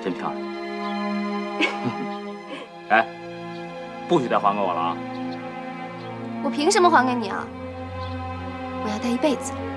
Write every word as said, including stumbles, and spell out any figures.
真漂亮。哎，不许再还给我了啊！ 我凭什么还给你啊？我要戴一辈子。